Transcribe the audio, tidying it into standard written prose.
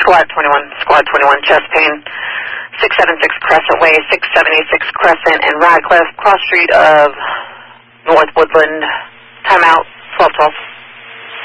Squad 21, chest pain, 676 Crescent Way, 6786 Crescent and Radcliffe, cross street of North Woodland, timeout, 1212.